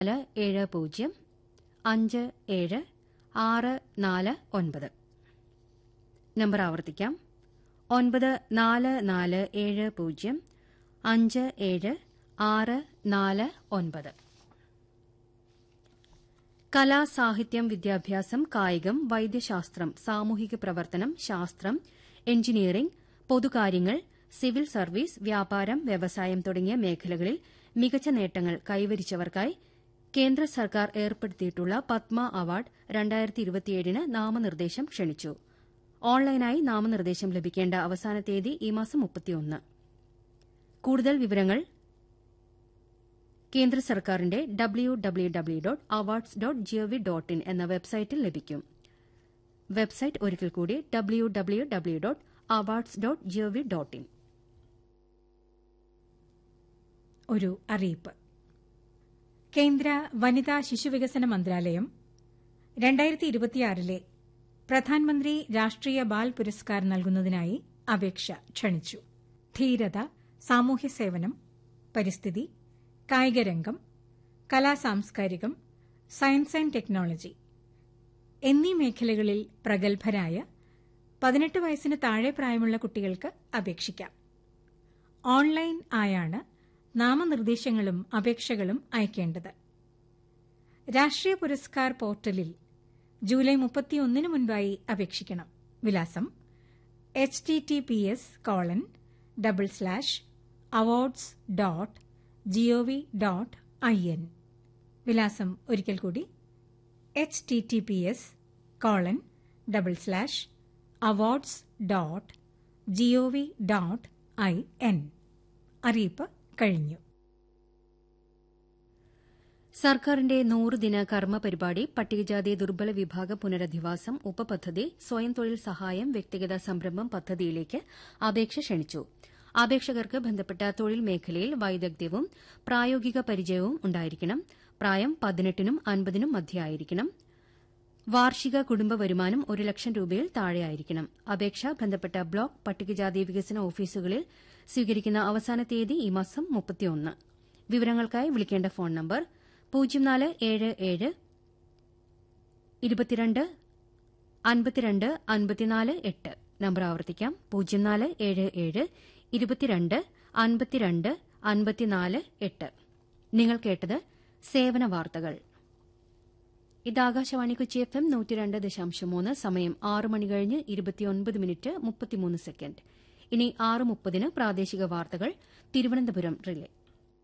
947057 number ആവർത്തിക്കാം 947057 കലാ, സാഹിത്യം, വിദ്യാഭ്യാസം, കായികം, വൈദ്യശാസ്ത്രം, സാമൂഹിക പ്രവർത്തനം, ശാസ്ത്രം, എഞ്ചിനീയറിംഗ്, പൊതുകാര്യങ്ങൾ, സിവിൽ സർവീസ്, വ്യാപാരം, വ്യവസായം തുടങ്ങിയ മേഖലകളിൽ മികച്ച നേട്ടങ്ങൾ കൈവരിച്ചവർക്കായി കേന്ദ്ര സർക്കാർ ഏർപ്പെടുത്തിയിട്ടുള്ള പത്മ അവാർഡ് 2027 നാമനിർദ്ദേശം ക്ഷണിച്ചു. ഓൺലൈനായി നാമനിർദ്ദേശം ലഭിക്കേണ്ട അവസാന തീയതി ഈ മാസം 31. കൂടുതൽ വിവരങ്ങൾ കേന്ദ്ര സർക്കാരിന്റെ www.awards.gov.in എന്ന വെബ്സൈറ്റിൽ ലഭിക്കും. വെബ്സൈറ്റ് ഒരിക്കൽ കൂടി www.awards.gov.in. ഒരു അറിയിപ്പ്. കേന്ദ്ര വനിതാ ശിശുവികസന മന്ത്രാലയം 2026 പ്രധാനമന്ത്രി രാഷ്ട്രീയ ബാൽ പുരസ്കാർ നൽകുന്നതിനായി അപേക്ഷ ക്ഷണിച്ചു. ധീരത, സാമൂഹ്യ സേവനം, പരിസ്ഥിതി, കായികരംഗം, കലാസാംസ്കാരികം, സയൻസ് ആൻഡ് ടെക്നോളജി എന്നീ മേഖലകളിൽ പ്രഗത്ഭരായ 18 വയസ്സിന് താഴെ പ്രായമുള്ള കുട്ടികൾക്ക് അപേക്ഷിക്കാം. ഓൺലൈൻ ആയാണ് നാമനിർദ്ദേശങ്ങളും അപേക്ഷകളും അയക്കേണ്ടത്. രാഷ്ട്രീയ പുരസ്കാർ പോർട്ടലിൽ ജൂലൈ 31 മുൻപായി അപേക്ഷിക്കണം. വിലാസം https://awards.gov.in. വിലാസം ഒരിക്കൽ കൂടി https://awards.gov.in. അറിയിപ്പ് കഴിഞ്ഞു. സർക്കാരിന്റെ 100 ദിന കർമ്മ പരിപാടി പട്ടികജാതി ദുർബല വിഭാഗ പുനരധിവാസം ഉപപദ്ധതി സ്വയം തൊഴിൽ സഹായം വ്യക്തിഗത സംരംഭം പദ്ധതിയിലേക്ക് അപേക്ഷ ക്ഷണിച്ചു. അപേക്ഷകർക്ക് ബന്ധപ്പെട്ട തൊഴിൽ മേഖലയിൽ വൈദഗ്ധ്യവും പ്രായോഗിക പരിചയവും ഉണ്ടായിരിക്കണം. പ്രായം 18നും 50നും മധ്യയായിരിക്കണം. വാർഷിക കുടുംബ വരുമാനം 1 ലക്ഷം രൂപയിൽ താഴെയായിരിക്കണം. അപേക്ഷ ബന്ധപ്പെട്ട ബ്ലോക്ക് പട്ടികജാതി വികസന ഓഫീസുകളിൽ സ്വീകരിക്കുന്ന അവസാന തീയതി ഈ മാസം 31. വിവരങ്ങൾക്കായി വിളിക്കേണ്ട ഫോൺ നമ്പർ 0477 22 52 54 8. നമ്പർ ആവർത്തിക്കാം 0477 22 52 54 8. നിങ്ങൾ കേട്ടത് സേവന വാർത്തകൾ. ഇത് ആകാശവാണി കൊച്ചി FM 102.3. സമയം 6 മണി കഴിഞ്ഞ് 29 മിനിറ്റ് 33 സെക്കൻഡ്. ഇനി 6:30 പ്രാദേശിക വാർത്തകൾ തിരുവനന്തപുരം റിലേ.